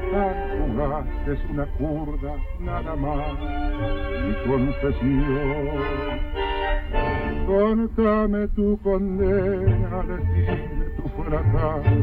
tan fugaz es una curda nada más. Mi confesión, contame tu condena, decime tu fracaso.